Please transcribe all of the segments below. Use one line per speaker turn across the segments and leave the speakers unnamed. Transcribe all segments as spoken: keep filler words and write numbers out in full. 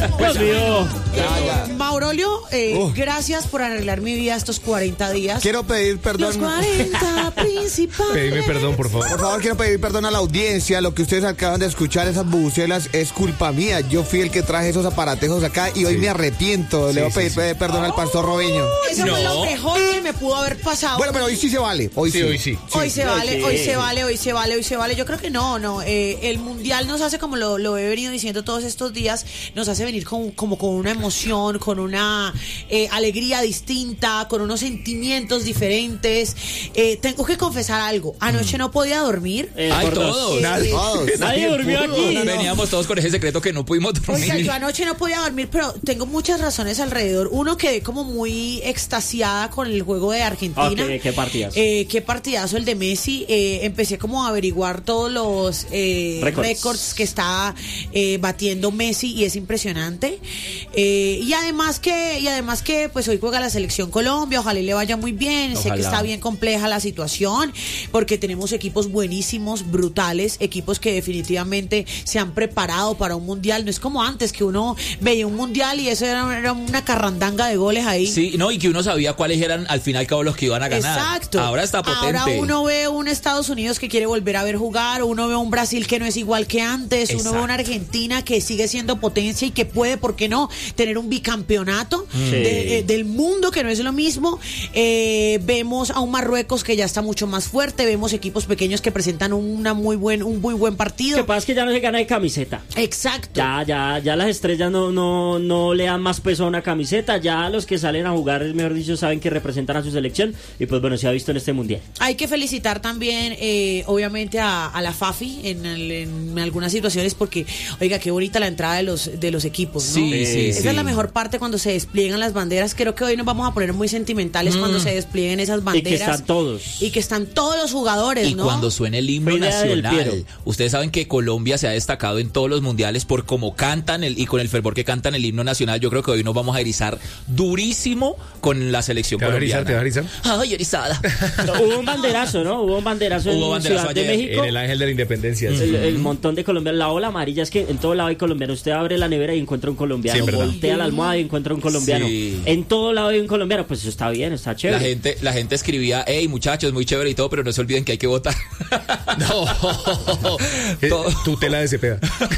Dios mío.
Eh, Maurolio, eh,
Uh.
gracias por arreglar mi vida estos cuarenta días.
Quiero pedir
Los
perdón.
cuarenta principales.
Pedime perdón, por favor.
Por favor, quiero pedir perdón a la audiencia. Lo que ustedes acaban de escuchar, esas bubucelas, es culpa mía. Yo fui el que traje esos aparatejos acá y hoy
Sí.
me arrepiento.
Sí,
Le voy a
sí,
pedir
sí.
perdón al pastor Robeño.
Eso fue lo mejor que me pudo haber pasado.
Bueno, pero hoy sí se vale. Hoy sí.
Sí, hoy sí.
Hoy se
Sí.
vale, hoy se vale, hoy se vale, hoy se vale. Yo creo que no, no. Eh, el mundial nos hace, como lo, lo he venido diciendo todos estos días, nos hace venir con, como con una emoción, con una eh, alegría distinta, con unos sentimientos diferentes. Eh, tengo que confesar algo. Anoche no podía dormir.
Eh,
Ay,
por dos.
todos.
Eh,
Nadie. Todos.
Nadie durmió aquí.
Veníamos todos con ese secreto que no pudimos dormir.
Oiga, yo anoche no podía dormir, pero tengo muchas razones alrededor. Uno, quedé como muy extasiada con el juego de Argentina.
Ok, qué partidazo.
Eh, qué partidazo el de Messi. Eh, empecé como a averiguar todos los eh,
Récords.
récords que está eh, batiendo Messi y es impresionante. Eh, y además que, y además que pues hoy juega la selección Colombia, ojalá y le vaya muy bien. Sé
Ojalá.
que está bien compleja la situación, porque tenemos equipos buenísimos, brutales, equipos que definitivamente se han preparado para un mundial. No es como antes, que uno veía un mundial y eso era, era una carrandanga de goles ahí.
Sí, no, y que uno sabía cuáles eran al fin y al cabo los que iban a ganar.
Exacto.
Ahora está potente.
Ahora uno ve un Estados Unidos que quiere volver a ver jugar, uno ve un Brasil que no es igual que antes, uno
Exacto.
ve una Argentina que sigue siendo potencia y que puede, ¿por qué no?, tener un bicampeonato
Sí.
de- eh, del mundo, que no es lo mismo. Eh, vemos a un Marruecos que ya está mucho más fuerte, vemos equipos pequeños que presentan una muy buen, un muy buen
Lo
partido.
que pasa es que ya no se gana de camiseta.
Exacto.
Ya, ya, ya las estrellas no, no, no le dan más peso a una camiseta. Ya los que salen a jugar, mejor dicho, saben que representan a su selección. Y pues bueno, se ha visto en este mundial.
Hay que felicitar también, eh, obviamente, a, a la FAFI en, el- en algunas situaciones, porque, oiga, qué bonita la entrada de los, de los equipos, ¿no?
Sí, sí,
Esa
sí.
es la mejor parte, cuando se despliegan las banderas. Creo que hoy nos vamos a poner muy sentimentales cuando se desplieguen esas
Y
banderas.
que están todos.
Y que están todos los jugadores,
Y
¿no?
cuando suene el himno
Fue idea del
nacional,
Piero.
ustedes saben que Colombia se ha destacado en todos los mundiales por cómo cantan el, y con el fervor que cantan el himno nacional. Yo creo que hoy nos vamos a erizar durísimo con la selección
¿Te vas a erizar?
colombiana.
¿Te vas a erizar?
Ay, erizada.
Hubo un banderazo, ¿no? Hubo un banderazo
Hubo
en
banderazo
Ciudad de
ayer,
México.
En el Ángel de la Independencia. sí.
El, el montón de colombianos, la ola amarilla, es que en todo lado hay colombianos. Usted abre la nevera y encuentra un colombiano,
Sí, es verdad.
voltea la almohada y encuentra un colombiano.
Sí.
En todo lado hay un colombiano, pues eso está bien, está
La
chévere.
gente, la gente escribía, hey muchachos, muy chévere y todo, pero no se olviden que hay que votar.
No. Eh,
Todo.
Tutela de Cepeda.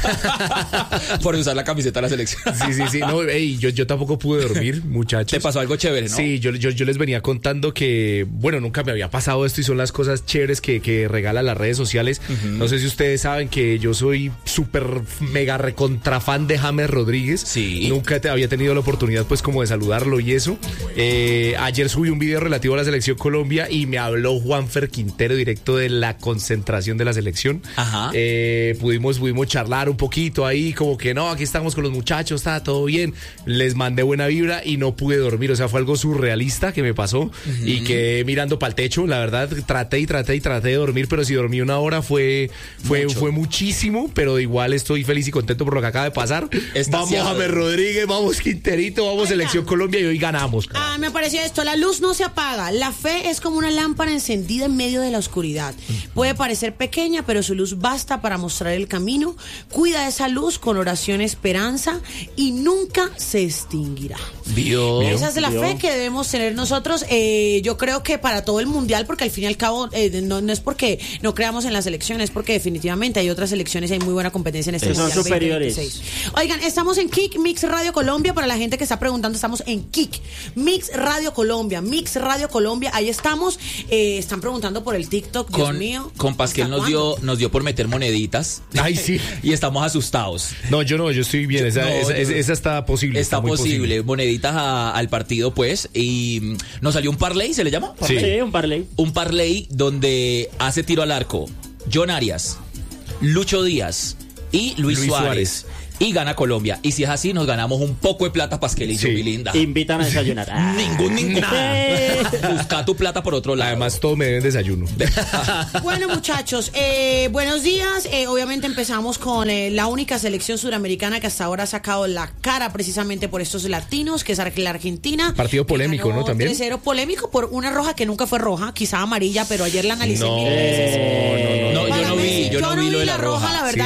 Por usar la camiseta de la selección.
Sí, sí, sí. No, ey, yo, yo tampoco pude dormir, muchachos.
Te pasó algo chévere, ¿no?
Sí, yo, yo, yo les venía contando que, bueno, nunca me había pasado esto y son las cosas chéveres que, que regalan las redes sociales. No sé si ustedes saben que yo soy súper mega recontra fan de James Rodríguez.
Sí.
Nunca te había tenido la oportunidad pues como de saludarlo y eso. Eh, ayer subí un video relativo a la selección Colombia y me habló Juanfer Quintero directo de la concentración de la selección.
Ajá.
Eh, pudimos, pudimos charlar un poquito ahí, como que no, aquí estamos con los muchachos, está todo bien. Les mandé buena vibra y no pude dormir. O sea, fue algo surrealista que me pasó y quedé mirando para el techo. La verdad, traté y traté y traté de dormir, pero si dormí una hora fue, fue,
Mucho.
fue muchísimo, pero igual estoy feliz y contento por lo que acaba de pasar. Vamos,
Extasiado.
James Rodríguez, vamos, Quinterito, vamos,
Oiga.
Selección Colombia y hoy ganamos.
Ah, me pareció esto: la luz no se apaga, la fe es como una lámpara encendida en medio de la oscuridad. Puede parecer pequeña, pero su luz basta para mostrar el camino. Cuida esa luz con oración, esperanza, y nunca se extinguirá.
Vio.
Esa es la
Vio.
fe que debemos tener nosotros. Eh, yo creo que para todo el mundial, porque al fin y al cabo eh, no, no es porque no creamos en las elecciones, porque definitivamente hay otras elecciones, hay muy buena competencia en este
Son
mundial
superiores.
veinte veintiséis. Oigan, estamos en Kick Mix Radio Colombia. Para la gente que está preguntando, estamos en Kick Mix Radio Colombia. Mix Radio Colombia, ahí estamos. Eh, están preguntando por el TikTok, Dios
Con,
mío.
con Pasquel
¿hasta
nos dio,
cuándo?
nos dio por meter moneditas.
Ay, sí.
Y estamos asustados.
No, yo no, yo estoy bien. Esa,
No,
esa,
yo-
esa- esa está posible.
Está
muy
posible, moneditas a- al partido, pues. Y mm, nos salió un parlay, ¿se le llama?
Sí.
Sí, un parlay.
Un parlay donde hace tiro al arco John Arias, Lucho Díaz y Luis,
Luis
Suárez.
Suárez.
Y gana Colombia. Y si es así, nos ganamos un poco de plata, Pasquel y
Sí.
mi linda.
Invitan a desayunar. Ah.
Ningún, ningún.
Eh.
Busca tu plata por otro lado.
Además, todos me deben desayuno.
Bueno, muchachos, eh, buenos días. Eh, obviamente empezamos con eh, la única selección suramericana que hasta ahora ha sacado la cara precisamente por estos latinos, que es la Argentina.
Partido
que
polémico,
ganó
¿no? También.
tres cero, polémico por una roja que nunca fue roja, quizá amarilla, pero ayer la analicé
No,
mil veces.
No, yo
Para
no
mí,
vi, yo no vi lo de la roja.
la verdad,
Sí,
y la
roja.
vimos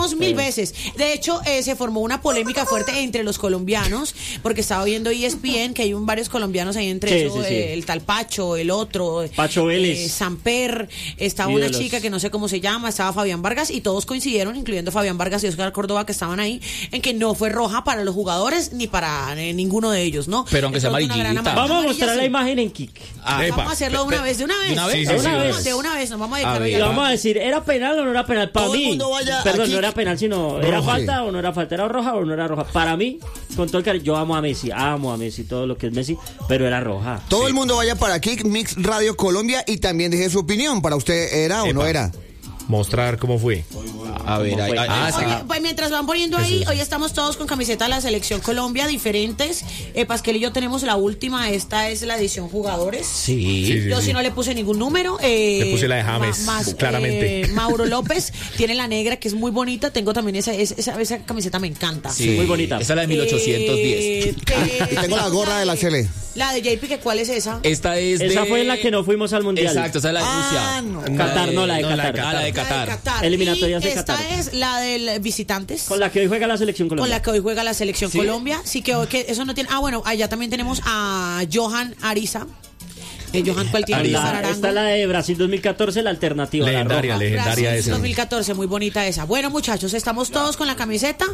decimos mil veces. De hecho, eh, se formó una polémica fuerte entre los colombianos, porque estaba viendo E S P N que hay un, varios colombianos ahí entre
Sí,
eso,
sí, sí.
eh, el tal Pacho, el otro,
Pacho Vélez.
eh, Samper, estaba
Ídolos.
una chica que no sé cómo se llama, estaba Fabián Vargas, y todos coincidieron, incluyendo Fabián Vargas y Oscar Córdoba, que estaban ahí, en que no fue roja para los jugadores ni para eh, ninguno de ellos, ¿no?
Pero aunque sea
De pronto una gran
amarillita.
amarilla,
Vamos a mostrar
sí.
la imagen en Kik.
Ah,
Epa.
Vamos a hacerlo de una vez, de una vez.
¿De una vez?
Sí, sí,
De
sí,
una
de
vez.
De una vez, nos vamos a
A
dedicar
ver.
Y
hoy a-
vamos a decir, ¿era penal o no era penal? Para
Todo el
mí.
mundo vaya
Perdón,
aquí.
no era penal, sino ¿era
Roja.
falta o no era falta? ¿Era roja o no era roja? Para mí, con todo el cariño, yo amo a Messi, amo a Messi, todo lo que es Messi, pero era roja.
Todo el mundo vaya para aquí, Mix Radio Colombia, y también deje su opinión. ¿Para usted era o no
Epa.
era?
Mostrar cómo fue.
A ver, ahí-
fue?
ahí-
Ah,
ahí-
Oye, pues mientras van poniendo ahí, hoy estamos todos con camiseta de la Selección Colombia, diferentes. Eh, Pasquel y yo tenemos la última, esta es la edición jugadores.
Sí.
Sí, sí.
Yo sí no le puse ningún número. Eh,
Le puse la de James,
ma- más,
claramente.
eh, Mauro López tiene la negra, que es muy bonita. Tengo también esa, esa, esa, esa camiseta, me encanta.
Sí.
Muy bonita.
Esa es la de mil ochocientos diez.
Eh, eh,
Y tengo la gorra de la Chele.
La de J P, que ¿cuál es esa?
Esta es de...
Esa fue en la que no fuimos al Mundial.
Exacto, esa es la de
Ah,
Rusia.
no.
Qatar, no, la de
no,
Qatar.
Ah, la de Qatar.
La de Qatar.
Eliminatorias
Y
de
esta
Qatar.
es la del visitantes.
Con la que hoy juega la Selección
Con
Colombia.
la que hoy juega la Selección
¿Sí?
Colombia. Sí, que, hoy- que eso no tiene. Ah, bueno, allá también tenemos a Johan Ariza. Eh, Johan, ¿cuál tiene?
Ariza.
Ariza
La-
Arango.
esta es la de Brasil dos mil catorce, la alternativa.
Legendaria,
la roja.
legendaria
Brasil
esa.
dos mil catorce, muy bonita esa. Bueno, muchachos, estamos todos con la camiseta.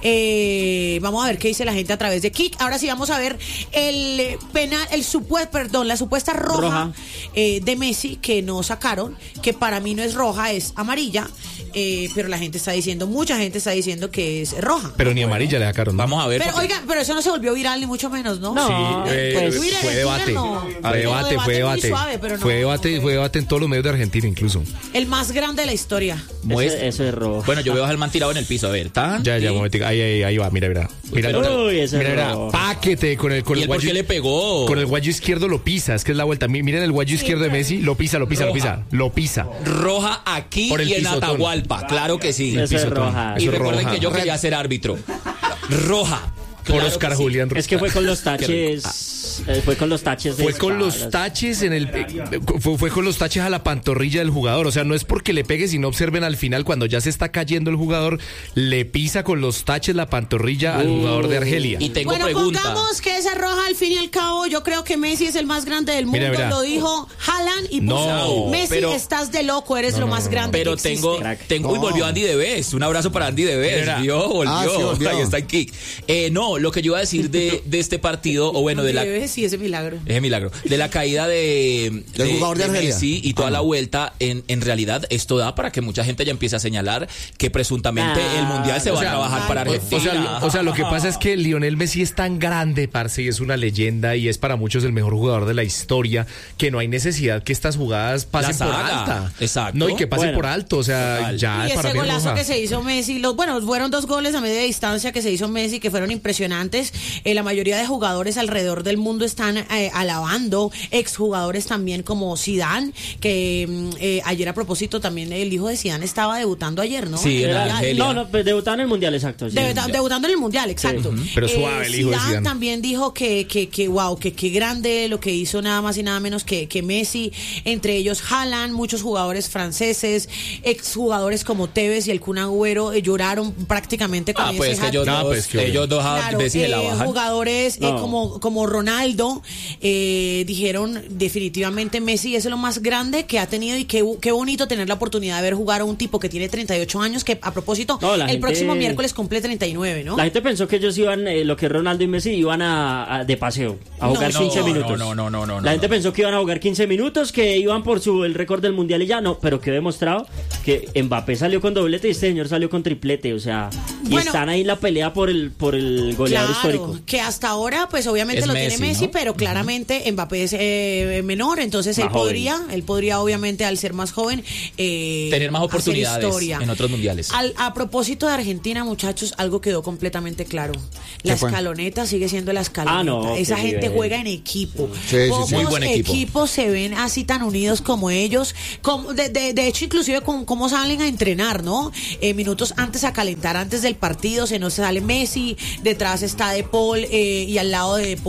Eh, vamos a ver qué dice la gente a través de Kik. Ahora sí vamos a ver el eh, penal, el supuesto, perdón, la supuesta roja,
Roja.
eh, de Messi que no sacaron, que para mí no es roja, es amarilla. Eh, pero la gente está diciendo, mucha gente está diciendo que es roja.
Pero ni amarilla le sacaron. ¿no?
Vamos a ver.
Pero
porque-
oiga, pero eso no se volvió viral ni mucho menos, ¿no?
No.
Sí, eh,
pues,
Twitter,
fue
en
debate.
Twitter no.
Fue
Pero
debate, fue
muy
debate.
suave, pero no,
Fue debate,
no
fue debate en todos los medios de Argentina incluso.
El más grande de la historia.
Muestra-
Ese- eso es rojo.
Bueno, yo veo a Helman tirado en el piso. A ver, ¿tan?
Ya, ya,
Sí.
un momentico. Ahí, ahí, ahí va, mira, mira. Mira,
pero-
Uy, ese
mira,
es
mira,
rojo.
paquete con el con
¿Y
el
él por
guayo-
qué le pegó?
Con el guayo izquierdo lo pisa, es que es la vuelta. Mi- Miren el guayo izquierdo de Messi, lo pisa, lo pisa, lo
Roja.
pisa, lo pisa.
Roja aquí
Por el
y en
pisotón.
Atahualpa. Claro que sí.
Eso es
pisotón.
roja.
Y
Eso es
recuerden
roja.
que yo quería ser árbitro. Roja.
Por
Claro
Oscar
que sí.
Julián.
Es que fue con los
Qué
taches. eh, fue con los taches de
Fue con los
espadas.
taches en el eh, fue, fue con los taches a la pantorrilla del jugador, o sea, no es porque le pegue, sino observen al final cuando ya se está cayendo el jugador, le pisa con los taches la pantorrilla al jugador de Argelia.
Y tengo
Bueno,
pregunta.
pongamos que esa roja al fin y al cabo, yo creo que Messi es el más grande del mundo,
Mira, mira.
lo dijo Haaland y puso,
No,
Messi,
pero-
estás de loco, eres lo más grande
Pero
que existe.
tengo,
Crack.
tengo, uy, volvió Andy Deves. Un abrazo para Andy Deves.
Mira.
Vio, volvió.
Ah, sí, volvió.
Ahí está el kick. Eh, no, lo que yo iba a decir de, de este partido, o bueno, de la.
Debe, sí, ese milagro.
Ese milagro. De la caída de,
Del jugador de Argelia.
Messi y toda
Ah.
la vuelta, en, en realidad esto da para que mucha gente ya empiece a señalar que presuntamente
Ah,
el mundial se
o
va
sea,
a trabajar para
ay, por
Argentina.
O sea, lo- o sea, lo que pasa es que Lionel Messi es tan grande, parce, y es una leyenda y es para muchos el mejor jugador de la historia, que no hay necesidad que estas jugadas pasen por
haga.
alta.
Exacto.
No, y que pasen
Bueno.
por alto, o sea,
Total.
ya
Y
para
ese
mí es
golazo
roja.
que se hizo Messi, los, bueno, fueron dos goles a media distancia que se hizo Messi que fueron impresionantes. Eh, la mayoría de jugadores alrededor del mundo están eh, alabando, exjugadores también como Zidane, que mm, eh, ayer a propósito también el hijo de Zidane estaba debutando ayer, ¿no?
Sí,
En el
era-
Mundial.
Argelia.
No, no, pues debutaron en el Mundial, exacto. sí.
Debuta- debutando en el Mundial, exacto.
Ujú. Pero suave el hijo de
Zidane
Zidane.
también dijo que, que, que wow, que qué grande lo que hizo nada más y nada menos que, que Messi, entre ellos Haaland, muchos jugadores franceses, exjugadores como Tevez y el Kun Agüero eh, lloraron prácticamente con
Ah,
ese
pues que ellos
hat-trick.
No,
dos,
pues, qué
ellos dos a
Claro,
Messi se la
eh,
bajan.
jugadores eh,
No.
como, como Ronaldo eh, dijeron definitivamente Messi es lo más grande que ha tenido y qué, qué bonito tener la oportunidad de ver jugar a un tipo que tiene treinta y ocho años, que a propósito
No, la
el
gente-
próximo miércoles cumple treinta y nueve, ¿no?
La gente pensó que ellos iban, eh, lo que Ronaldo y Messi iban a, a- de paseo, a
No,
jugar
no,
quince
no,
minutos.
no, no, no, no,
La
no,
gente
no.
pensó que iban a jugar quince minutos, que iban por su el récord del mundial y ya no, pero que he demostrado que Mbappé salió con doblete y este señor salió con triplete, o sea, y
Bueno.
están ahí en la pelea por el por el goleador
Claro,
histórico.
que hasta ahora, pues obviamente
Es
lo
Messi,
tiene Messi,
¿no?
pero claramente Mbappé es eh, menor, entonces
Más
él
joven.
podría, él podría obviamente al ser más joven eh,
Tener más
hacer
oportunidades
historia.
en otros mundiales.
Al- a propósito de Argentina, muchachos, algo quedó completamente claro. La
¿Qué fue?
escaloneta sigue siendo la escaloneta.
Ah, no,
Esa
qué
gente
nivel.
juega en equipo.
Sí, sí,
Pocos
sí.
Muy buen equipo.
equipos se ven así tan unidos como ellos. Como, de, de- de hecho, inclusive con cómo salen a entrenar, ¿no? Eh, minutos antes a calentar, antes del partido, se nos sale Messi, detrás está De Paul eh, y al lado de De Paul aparece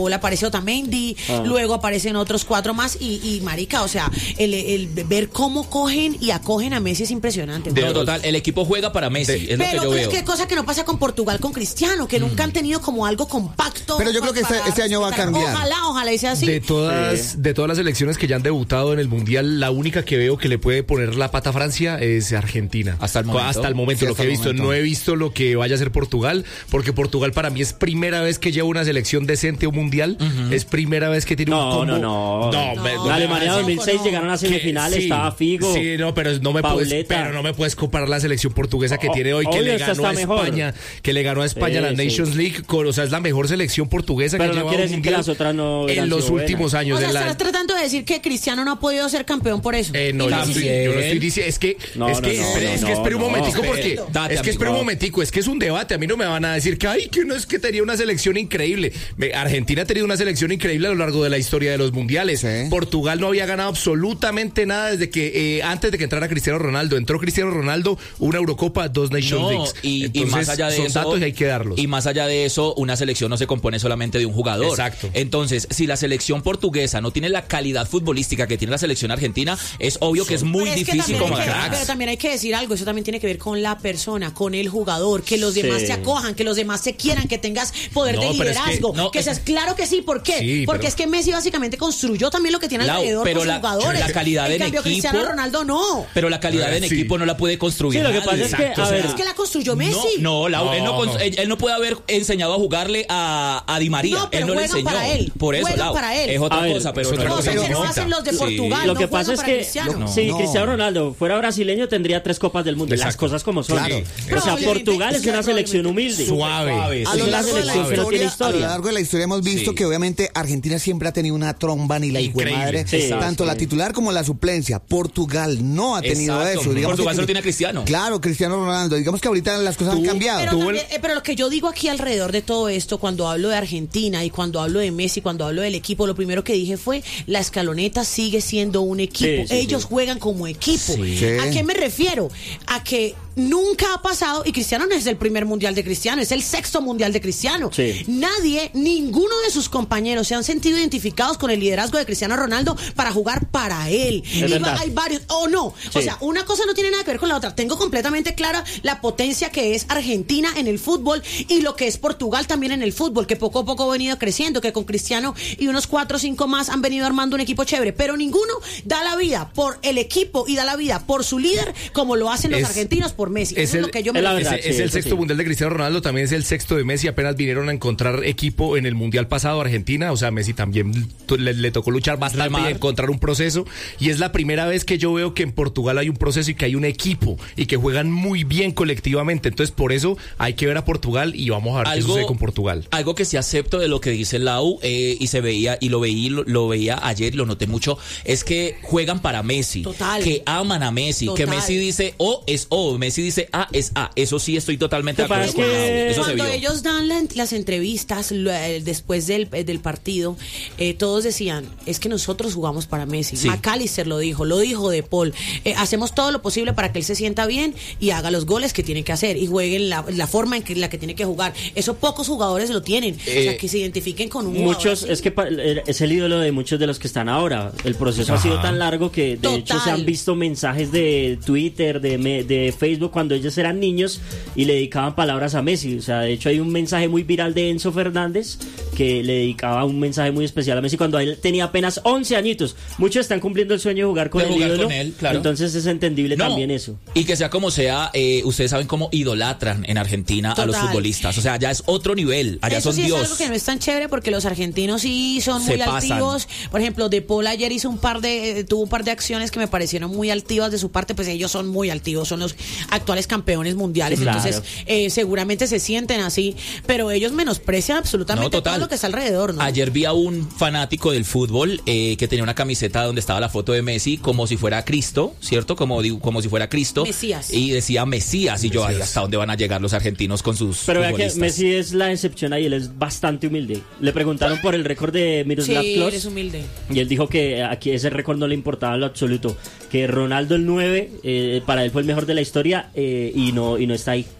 Otamendi,
Ah.
luego aparecen otros cuatro más y, y marica, o sea, el, el ver cómo cogen y acogen a Messi es impresionante.
No, total, el equipo juega para Messi, es lo que
Pero
yo
es
veo.
que cosa que no pasa con Portugal, con Cristiano, que nunca han tenido como algo compacto.
Pero yo creo que este-
para
este año va a
respetar.
cambiar.
Ojalá, ojalá y sea así.
De todas, de todas las selecciones que ya han debutado en el Mundial, la única que veo que le puede poner la pata a Francia es Argentina.
Hasta el momento.
Hasta el momento,
Sí,
lo
hasta
que he
el
visto.
momento.
No he visto lo que vaya a hacer Portugal, porque Portugal para mí es primera vez que lleva una selección decente a un Mundial. Es primera vez que tiene un
No,
combo.
no, no.
No, me-
No,
La Alemania
no,
dos mil seis
no.
llegaron a
que-
semifinales,
sí,
estaba Figo.
Sí, no, pero no me puedes,
Pauleta.
pero no me puedes comparar la selección portuguesa que
O-
tiene hoy, que
obvio,
le
esta
ganó a
está mejor.
España, que le ganó a España
Sí,
la
sí.
Nations League, con- o sea, es la mejor selección portuguesa
Pero
que
no
lleva
quiere
un
decir que
Mundial
las otras no hubieran
en los
sido
últimos
buenas.
años.
O sea,
de la-
estás tratando de decir que Cristiano no ha podido ser campeón por eso.
Eh, no, yo no, estoy, yo no estoy diciendo, es que,
No,
es que,
no, no,
espere, es
no,
que espere un
no,
momentico
no,
porque,
espere. Date,
es que espere un
amigo.
momentico, es que es un debate, a mí no me van a decir que, ay, que uno es que tenía una selección increíble. Me- Argentina ha tenido una selección increíble a lo largo de la historia de los mundiales.
Sí.
Portugal no había ganado absolutamente nada desde que, eh, antes de que entrara Cristiano Ronaldo. Entró Cristiano Ronaldo, una Eurocopa, dos Nations
No,
Leagues.
y, y
Entonces,
más allá de
son
eso,
datos y hay que darlos.
y más allá de eso, una selección no se compone solamente de un jugador.
Exacto.
Entonces, si la selección portuguesa no tiene la calidad futbolística que tiene la selección argentina, es obvio que es muy
Pero es que
difícil
también
como
hay que-
cracks.
Pero también hay que decir algo, eso también tiene que ver con la persona, con el jugador, que los
Sí.
demás te acojan, que los demás te quieran, que tengas poder
No,
de
pero es que-
liderazgo, que,
no, es-
seas claro que sí, ¿por qué?
Sí,
Porque
pero-
es que Messi básicamente construyó también lo que tiene
Lau,
alrededor
pero
con sus
la-
jugadores.
la calidad
en
del
cambio,
equipo-
Cristiano Ronaldo no.
Pero la calidad en
Sí.
equipo no la puede construir.
Sí, lo que
nadie.
pasa es que,
Exacto,
a
o sea,
ver,
Es que la construyó Messi.
No, no, Lau, él, no,
No,
cons-
no.
Él, él no puede haber enseñado a jugarle a, a Di María.
No, pero
él no le
juegan
enseñó.
para él,
Por eso,
juegan
Lau,
para él.
es otra
A ver,
cosa, pero
es otra
no
Cosa
es lo
que
que
no
se
hacen
nota.
los de
Sí.
Portugal.
Lo
no
que pasa
juegan
es
para
que
Cristiano.
lo- si
No.
Cristiano Ronaldo fuera brasileño tendría tres copas del mundo. Las
Exacto.
cosas como son.
Claro.
O sea,
Probablemente,
Portugal es una
claro,
selección humilde.
Suave.
Suave,
A
sí.
lo,
Es una
largo de la
selección que no tiene
historia, a lo
historia.
largo de la historia hemos visto
Sí.
que obviamente Argentina siempre ha tenido una tromba ni la hijo de
Increíble.
madre,
Sí,
tanto
sí.
la titular como la suplencia. Portugal no ha tenido
Exacto.
eso. Digamos
Portugal
que-
solo tiene a Cristiano.
Claro, Cristiano Ronaldo. Digamos que ahorita las cosas han
Tú-
cambiado.
Pero,
Tuvo
también- eh, pero lo que yo digo aquí alrededor de todo esto, cuando hablo de Argentina y cuando hablo de Messi, cuando hablo del equipo, lo primero que dije fue, la escaloneta sigue siendo un equipo.
Sí, sí,
Ellos
sí.
juegan como equipo.
Sí.
¿A qué me refiero? A que nunca ha pasado, y Cristiano no es el primer mundial de Cristiano, es el sexto mundial de Cristiano.
Sí.
Nadie, ninguno de sus compañeros se han sentido identificados con el liderazgo de Cristiano Ronaldo para jugar para él. Y
verdad.
va- hay varios, o no. O
Sí.
sea, una cosa no tiene nada que ver con la otra. Tengo completamente clara la potencia que es Argentina en el fútbol y lo que es Portugal también en el fútbol, que poco a poco ha venido creciendo, que con Cristiano y unos cuatro o cinco más han venido armando un equipo chévere, pero ninguno da la vida por el equipo y da la vida por su líder como lo hacen los
Es-
argentinos por Messi. Eso
es
es
el-
lo que yo me
es la
refiero.
verdad.
Es, es
sí,
el
eso
sexto
sí.
mundial de Cristiano Ronaldo, también es el sexto de Messi. Apenas vinieron a encontrar equipo en el mundial pasado Argentina. O sea, Messi también tu- le, le tocó luchar bastante
Remar.
y encontrar un proceso. Y es la primera vez que yo veo que en Portugal hay un proceso y que hay un equipo y que juegan muy bien colectivamente. Entonces, por eso hay que ver a Portugal y vamos a ver qué sucede con Portugal.
Algo que sí acepto de lo que dice Lau eh, y se veía y lo veí lo, lo veía ayer y lo noté mucho es que juegan para Messi,
Total.
que aman a Messi,
Total.
que Messi dice O es O, Messi dice A es A. Eso sí estoy totalmente de
Lo que
acuerdo
pasa
con
es que
Lau. Eso se
Cuando
vio.
ellos dan la- las entrevistas lo- eh, después del, eh, del partido, eh, todos decían, es que nosotros jugamos para Messi.
Sí.
McAllister lo dijo, lo dijo De Paul. Eh, hacemos todo lo posible para que él se sienta bien y haga los goles que tiene que hacer y juegue en la, la forma en que, la que tiene que jugar. Eso pocos jugadores lo tienen. o sea,
Eh,
que se identifiquen con un jugador
Muchos,
así.
es que pa- es el ídolo de muchos de los que están ahora. El proceso ha sido
Ajá.
tan largo que de
Total.
hecho se han visto mensajes de Twitter, de, me- de Facebook cuando ellos eran niños y le dedicaban palabras a Messi. O sea, de hecho hay un mensaje muy viral de Enzo Fernández que le dedicaba un mensaje muy especial a Messi cuando él tenía apenas once añitos. Muchos están cumpliendo el sueño de jugar con
De
el
jugar
ídolo.
con él, claro.
Entonces es entendible
No,
también eso.
Y que sea como sea, eh, ustedes saben cómo idolatran en Argentina a los
Total.
futbolistas. O sea, ya es otro nivel. Allá
Eso
son
sí
Dios.
es algo que no es tan chévere porque los argentinos sí son
Se
muy
pasan.
altivos. Por ejemplo, De Paul ayer hizo un par de, eh, tuvo un par de acciones que me parecieron muy altivas de su parte, pues ellos son muy altivos, son los actuales campeones mundiales,
Claro.
entonces eh, seguramente se sienten así, pero ellos menosprecian absolutamente
No, total.
todo lo que está alrededor, ¿no?
Ayer vi a un fanático del fútbol eh, que tenía una camiseta donde estaba la foto de Messi como si fuera Cristo, ¿cierto? Como, digo, como si fuera Cristo.
Mesías.
Y decía Mesías. Y yo, ay, ¿hasta dónde van a llegar los argentinos con sus
Pero vea que
futbolistas?
Messi es la excepción ahí, él es bastante humilde. Le preguntaron por el récord de
Sí,
Miroslav Klose.
eres humilde.
Y él dijo que aquí ese récord no le importaba en lo absoluto. Que Ronaldo el nueve, eh, para él fue el mejor de la historia eh, y no y no está ahí.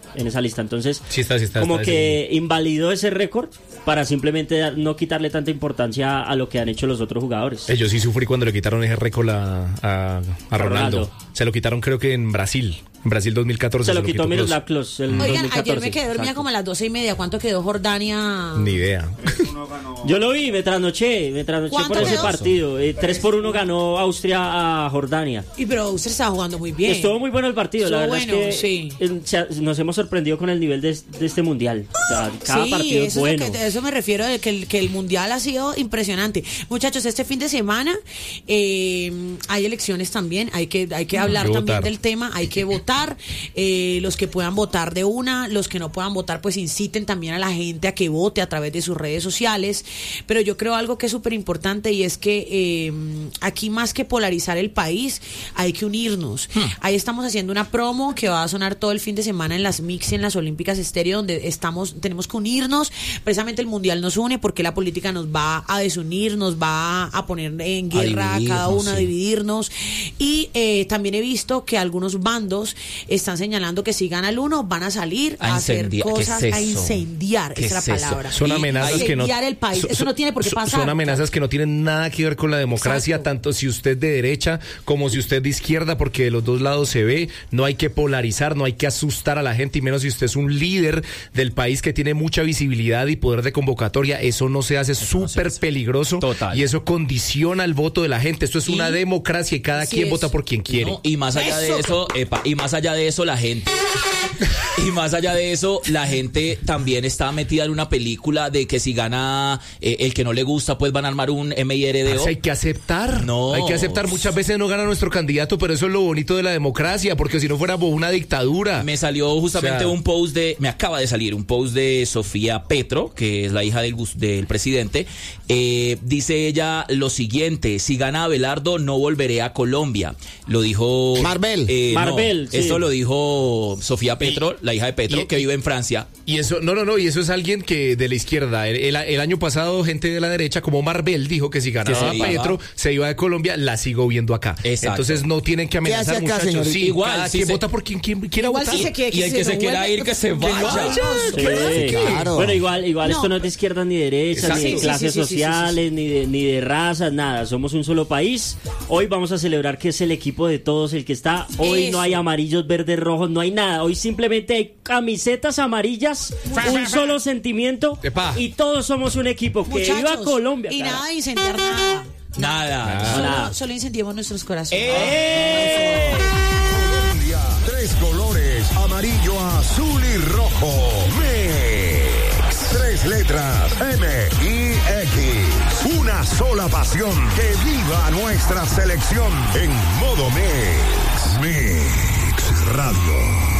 en esa lista. Entonces,
Sí está, sí está,
como
está
que invalidó ese récord para simplemente dar- no quitarle tanta importancia a lo que han hecho los otros jugadores.
Eh, Yo sí sufrí cuando le quitaron ese récord a, a, a Ronaldo.
Ronaldo.
Se lo quitaron creo que en Brasil. En Brasil dos mil catorce.
Se lo quitó
Kroos.
Miroslav Klose el
Oigan,
dos mil catorce.
ayer me quedé dormida
Exacto.
como a las doce y media. ¿Cuánto quedó Jordania?
Ni idea.
Yo lo vi, me trasnoché, me trasnoché
¿Cuánto
por ese
quedó?
partido. Eh, tres por uno ganó Austria a Jordania.
Y pero usted estaba jugando muy bien.
Estuvo muy bueno el partido, la
Estuvo
verdad
bueno,
es que
sí.
eh, se ha- nos hemos sorprendido con el nivel de, de este mundial. O sea, cada
Sí,
partido es
eso
bueno.
es lo que, eso me refiero de que el, que el mundial ha sido impresionante. Muchachos, este fin de semana eh, hay elecciones también, hay que hay que hablar
que
también
votar.
del tema, hay que votar. Eh, los que puedan votar de una, los que no puedan votar, pues inciten también a la gente a que vote a través de sus redes sociales. Pero yo creo algo que es súper importante y es que eh, aquí más que polarizar el país, hay que unirnos. Ahí estamos haciendo una promo que va a sonar todo el fin de semana en las Mix y en las Olímpicas Estéreo, donde estamos, tenemos que unirnos. Precisamente el mundial nos une porque la política nos va a desunir, nos va a poner en guerra a cada
dividirnos,
uno, a
sí.
dividirnos. Y eh, también he visto que algunos bandos están señalando que si gana el uno van a salir a,
A
hacer
incendiar. ¿Qué
cosas,
es
a
eso?
incendiar,
¿Qué
esa es
es
la
eso?
palabra.
Son
Y-
amenazas que no.
Incendiar el país.
son-
Eso no tiene por qué
son-
pasar.
Son amenazas que no tienen nada que ver con la democracia,
Exacto.
tanto si usted de derecha como si usted de izquierda, porque de los dos lados se ve. No hay que polarizar, no hay que asustar a la gente, y menos si usted es un líder del país que tiene mucha visibilidad y poder de convocatoria. Eso no se hace súper peligroso.
Total.
Y eso condiciona el voto de la gente. Esto es
Y-
una democracia y cada
Así
quien
es.
vota por quien quiere.
No, y más allá de eso, epa, y más allá de eso, la gente. Y más allá de eso, la gente también está metida en una película de que si gana eh, el que no le gusta, pues van a armar un M I R D O.
Hay que aceptar.
No.
Hay que aceptar. Muchas veces no gana nuestro candidato, pero eso es lo bonito de la democracia, porque si no fuéramos una dictadura.
Me salió justamente
O sea,
un post de, me acaba de salir un post de Sofía Petro, que es la hija del, gus- del presidente. Eh, dice ella lo siguiente: si gana Abelardo, no volveré a Colombia. Lo dijo
Marvel.
eh, no,
Marvel, sí.
Esto lo dijo Sofía Petro, la hija de Petro,
y-
que vive en Francia.
Y eso, no, no, no, y eso es alguien que de la izquierda. El, el- el año pasado, gente de la derecha, como Marvel, dijo que si ganaba
se iba.
Petro, se iba de Colombia. La sigo viendo acá.
Exacto.
Entonces no tienen que amenazar,
hace acá,
muchachos.
señorita?
Sí,
Igual,
cada
sí
quien
se-
vota por quien, quien quiera
Igual
votar.
si se quiere
Y el que se quiera
vuelve-
ir, que se vaya.
Sí, claro.
Bueno, igual, igual
No.
esto no es de izquierdas ni derechas,
Exacto.
ni de
Sí, sí,
clases
sí, sí, sí,
sociales, Ni, de, ni de razas, nada. Somos un solo país. Hoy vamos a celebrar que es el equipo de todos el que está. Hoy
Eso.
no hay amarillos, verdes, rojos, no hay nada. Hoy simplemente hay camisetas amarillas, un solo sentimiento
Epa.
y todos somos un equipo. Que
Muchachos,
viva Colombia.
y
carajo.
nada de incendiar nada.
Nada.
Solo,
nada.
solo incendiemos nuestros corazones.
¡Eh!
Colombia, tres colores, amarillo, azul y rojo. Mix. Tres letras, M y X. Una sola pasión. Que viva nuestra selección en modo Mix. Mix Radio.